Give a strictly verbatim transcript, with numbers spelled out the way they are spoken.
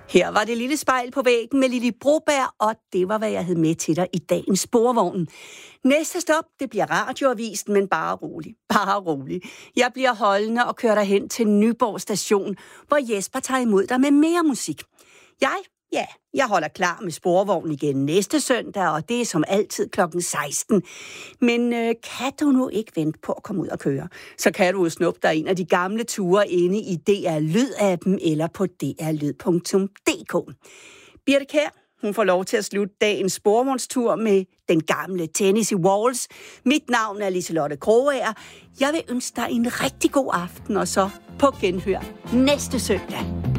Her var det lille spejl på væggen med Lili Broberg, og det var, hvad jeg havde med til dig i dagens Sporvognen. Næste stop, det bliver radioavisen, men bare rolig. Bare rolig. Jeg bliver holdende og kører dig hen til Nyborg station, hvor Jesper tager imod dig med mere musik. Jeg, ja, jeg holder klar med Sporvognen igen næste søndag, og det er som altid klokken seksten. Men øh, kan du nu ikke vente på at komme ud og køre, så kan du jo snuppe dig en af de gamle ture inde i D R Lyd-appen eller på d r lyd punktum d k. Birte Kjær, hun får lov til at slutte dagens sporvognstur med den gamle Tennessee Waltz. Mit navn er Liselotte Krogager. Jeg vil ønske dig en rigtig god aften, og så på genhør næste søndag.